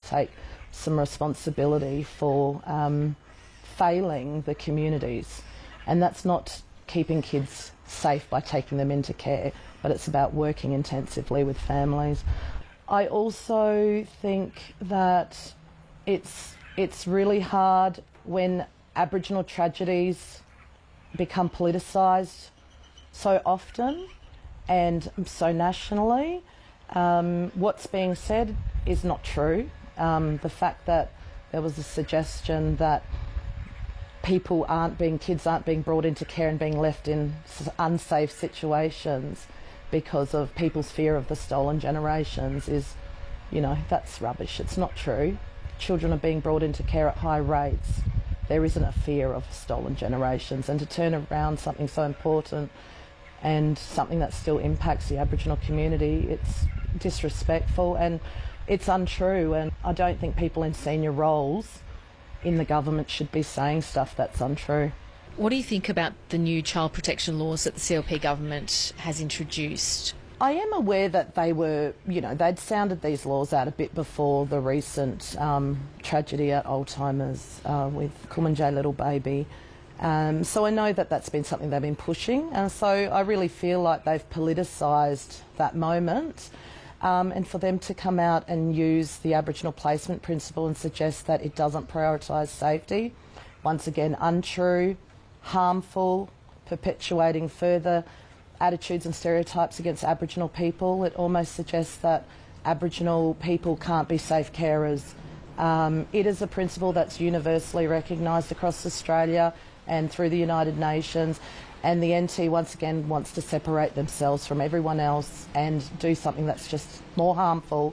take some responsibility for failing the communities. And that's not keeping kids safe by taking them into care, but it's about working intensively with families. I also think that it's really hard when Aboriginal tragedies become politicised so often and so nationally. What's being said is not true. The fact that there was a suggestion that kids aren't being brought into care and being left in unsafe situations because of people's fear of the stolen generations is, that's rubbish. It's not true. Children are being brought into care at high rates. There isn't a fear of stolen generations, and to turn around something so important and something that still impacts the Aboriginal community, it's disrespectful and it's untrue, and I don't think people in senior roles in the government should be saying stuff that's untrue. What do you think about the new child protection laws that the CLP government has introduced? I am aware that they'd sounded these laws out a bit before the recent tragedy at Oldtimers with Kumanjay Little Baby. So I know that that's been something they've been pushing, and so I really feel like they've politicised that moment. And for them to come out and use the Aboriginal placement principle and suggest that it doesn't prioritise safety, once again untrue, harmful, perpetuating further attitudes and stereotypes against Aboriginal people. It almost suggests that Aboriginal people can't be safe carers. It is a principle that's universally recognised across Australia and through the United Nations, and the NT once again wants to separate themselves from everyone else and do something that's just more harmful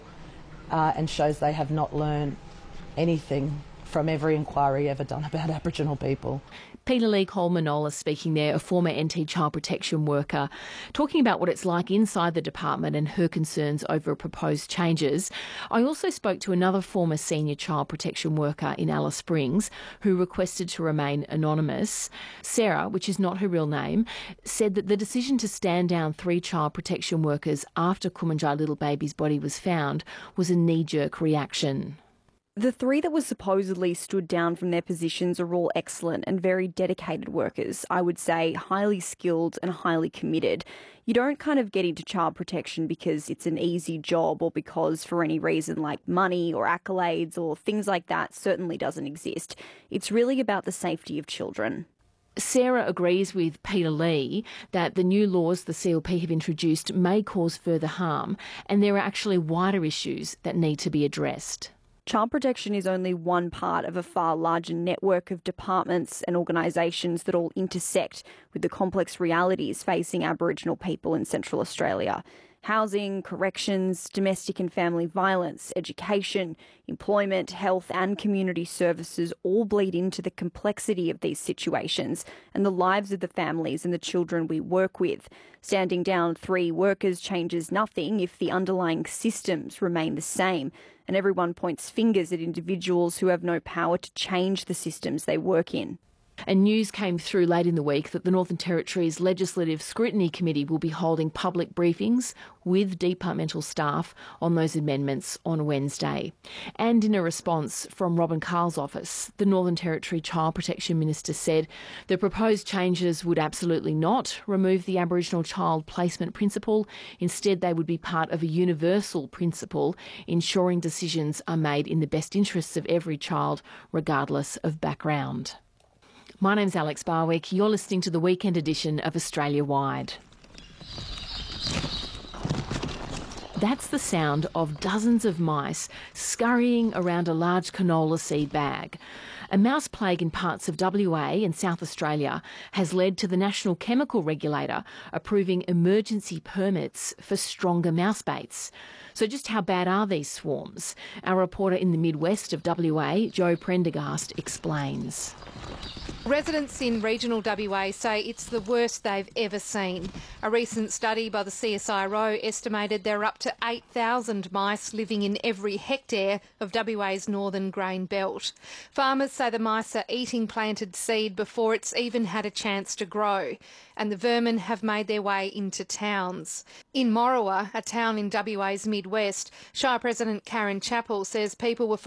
and shows they have not learned anything from every inquiry ever done about Aboriginal people. Peter Lee Cole-Manola speaking there, a former NT child protection worker, talking about what it's like inside the department and her concerns over proposed changes. I also spoke to another former senior child protection worker in Alice Springs who requested to remain anonymous. Sarah, which is not her real name, said that the decision to stand down 3 child protection workers after Kumanjay Little Baby's body was found was a knee-jerk reaction. The 3 that were supposedly stood down from their positions are all excellent and very dedicated workers. I would say highly skilled and highly committed. You don't kind of get into child protection because it's an easy job or because for any reason like money or accolades or things like that certainly doesn't exist. It's really about the safety of children. Sarah agrees with Peter Lee that the new laws the CLP have introduced may cause further harm, and there are actually wider issues that need to be addressed. Child protection is only one part of a far larger network of departments and organisations that all intersect with the complex realities facing Aboriginal people in Central Australia. Housing, corrections, domestic and family violence, education, employment, health and community services all bleed into the complexity of these situations and the lives of the families and the children we work with. Standing down 3 workers changes nothing if the underlying systems remain the same, and everyone points fingers at individuals who have no power to change the systems they work in. And news came through late in the week that the Northern Territory's Legislative Scrutiny Committee will be holding public briefings with departmental staff on those amendments on Wednesday. And in a response from Robin Carl's office, the Northern Territory Child Protection Minister said the proposed changes would absolutely not remove the Aboriginal child placement principle. Instead, they would be part of a universal principle ensuring decisions are made in the best interests of every child, regardless of background. My name's Alex Barwick. You're listening to the weekend edition of Australia Wide. That's the sound of dozens of mice scurrying around a large canola seed bag. A mouse plague in parts of WA and South Australia has led to the National Chemical Regulator approving emergency permits for stronger mouse baits. So just how bad are these swarms? Our reporter in the Midwest of WA, Joe Prendergast, explains. Residents in regional WA say it's the worst they've ever seen. A recent study by the CSIRO estimated there are up to 8,000 mice living in every hectare of WA's northern grain belt. Farmers say the mice are eating planted seed before it's even had a chance to grow, and the vermin have made their way into towns. In Morawa, a town in WA's Midwest, Shire President Karen Chappell says people were